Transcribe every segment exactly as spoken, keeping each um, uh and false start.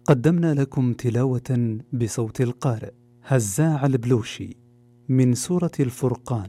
قدمنا لكم تلاوة بصوت القارئ هزاع البلوشي من سورة الفرقان.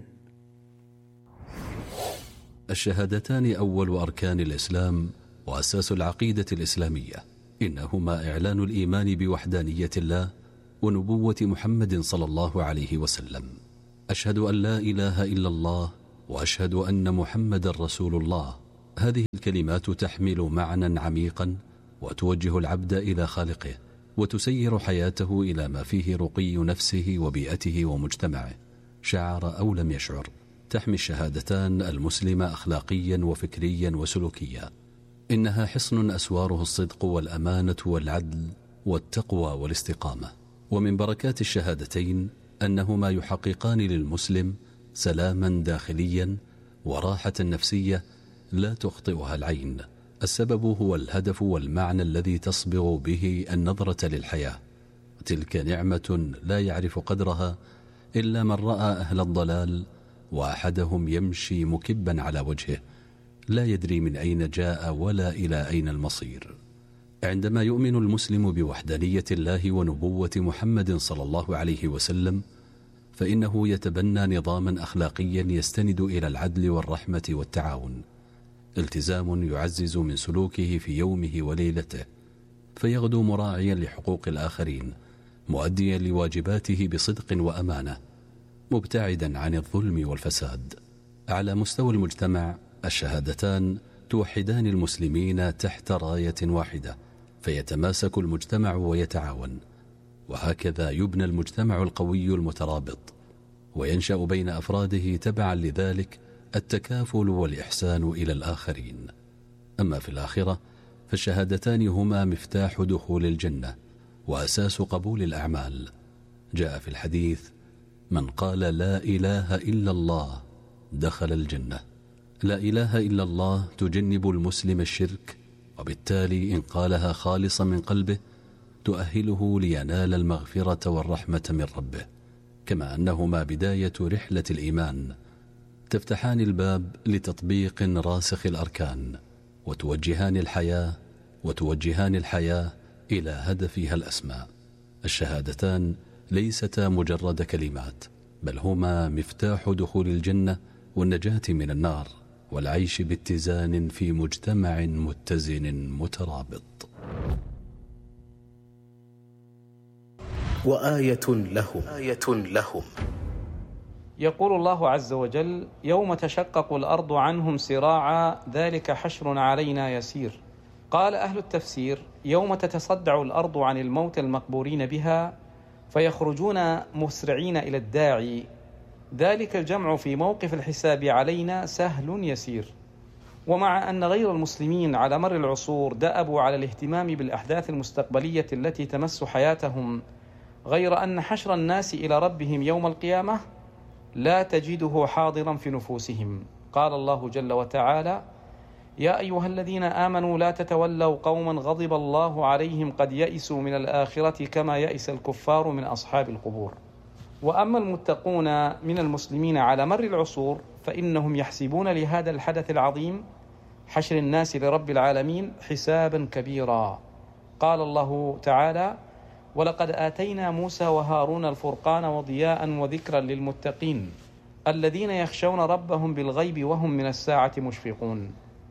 الشهادتان أول أركان الإسلام وأساس العقيدة الإسلامية، إنهما إعلان الإيمان بوحدانية الله ونبوة محمد صلى الله عليه وسلم. أشهد أن لا إله إلا الله وأشهد أن محمد رسول الله. هذه الكلمات تحمل معنى عميقا وتوجه العبد إلى خالقه، وتسير حياته إلى ما فيه رقي نفسه وبيئته ومجتمعه، شعر أو لم يشعر. تحمي الشهادتان المسلم أخلاقيا وفكريا وسلوكيا. إنها حصن أسواره الصدق والأمانة والعدل والتقوى والاستقامة. ومن بركات الشهادتين أنهما يحققان للمسلم سلاما داخليا وراحة نفسية لا تخطئها العين. السبب هو الهدف والمعنى الذي تصبغ به النظرة للحياة. تلك نعمة لا يعرف قدرها إلا من رأى أهل الضلال، وأحدهم يمشي مكبا على وجهه لا يدري من أين جاء ولا إلى أين المصير. عندما يؤمن المسلم بوحدانية الله ونبوة محمد صلى الله عليه وسلم، فإنه يتبنى نظاما أخلاقيا يستند إلى العدل والرحمة والتعاون، التزام يعزز من سلوكه في يومه وليلته، فيغدو مراعيا لحقوق الآخرين، مؤديا لواجباته بصدق وأمانة، مبتعدا عن الظلم والفساد. على مستوى المجتمع، الشهادتان توحدان المسلمين تحت راية واحدة، فيتماسك المجتمع ويتعاون، وهكذا يبنى المجتمع القوي المترابط، وينشأ بين أفراده تبعا لذلك التكافل والإحسان إلى الآخرين. أما في الآخرة فالشهادتان هما مفتاح دخول الجنة وأساس قبول الأعمال. جاء في الحديث: من قال لا إله إلا الله دخل الجنة. لا إله إلا الله تجنب المسلم الشرك، وبالتالي إن قالها خالصا من قلبه تؤهله لينال المغفرة والرحمة من ربه، كما أنهما بداية رحلة الإيمان، تفتحان الباب لتطبيق راسخ الأركان، وتوجهان الحياة وتوجهان الحياة إلى هدفها الأسمى. الشهادتان ليستا مجرد كلمات، بل هما مفتاح دخول الجنة والنجاة من النار والعيش باتزان في مجتمع متزن مترابط. وآية لهم آية لهم يقول الله عز وجل: يوم تشقق الأرض عنهم سراعا ذلك حشر علينا يسير. قال أهل التفسير: يوم تتصدع الأرض عن الموت المقبورين بها فيخرجون مسرعين إلى الداعي. ذلك الجمع في موقف الحساب علينا سهل يسير. ومع أن غير المسلمين على مر العصور دأبوا على الاهتمام بالأحداث المستقبلية التي تمس حياتهم، غير أن حشر الناس إلى ربهم يوم القيامة لا تجده حاضرا في نفوسهم. قال الله جل وتعالى: يا أيها الذين آمنوا لا تتولوا قوما غضب الله عليهم قد يئسوا من الآخرة كما يئس الكفار من أصحاب القبور. وأما المتقون من المسلمين على مر العصور فإنهم يحسبون لهذا الحدث العظيم حشر الناس لرب العالمين حسابا كبيرا. قال الله تعالى: ولقد آتينا موسى وهارون الفرقان وضياء وذكرا للمتقين الذين يخشون ربهم بالغيب وهم من الساعة مشفقون.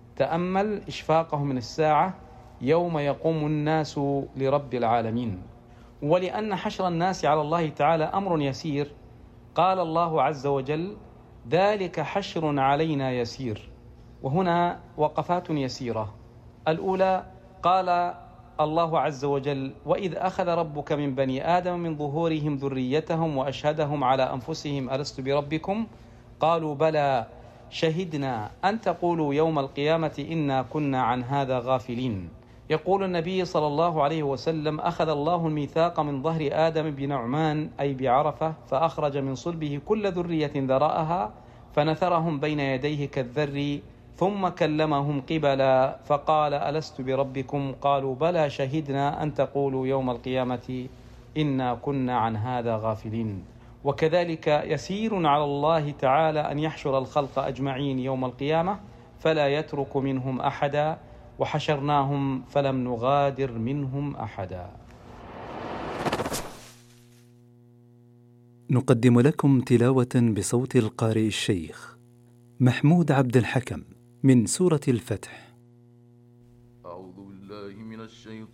تأمل إشفاقهم من الساعة يوم يقوم الناس لرب العالمين. ولأن حشر الناس على الله تعالى أمر يسير، قال الله عز وجل: ذلك حشر علينا يسير. وهنا وقفات يسيرة. الأولى، قال الله عز وجل: وإذ أخذ ربك من بني آدم من ظهورهم ذريتهم وأشهدهم على أنفسهم ألست بربكم قالوا بلى شهدنا أن تقولوا يوم القيامة إنا كنا عن هذا غافلين. يقول النبي صلى الله عليه وسلم: أخذ الله الميثاق من ظهر آدم بنعمان أي بعرفة، فأخرج من صلبه كل ذرية ذرأها فنثرهم بين يديه كالذر، ثم كلمهم قبلا فقال ألست بربكم قالوا بلى شهدنا أن تقولوا يوم القيامة إنا كنا عن هذا غافلين. وكذلك يسير على الله تعالى أن يحشر الخلق أجمعين يوم القيامة فلا يترك منهم أحدا، وحشرناهم فلم نغادر منهم أحدا. نقدم لكم تلاوة بصوت القارئ الشيخ محمود عبد الحكم من سورة الفتح. أعوذ بالله من الشيطان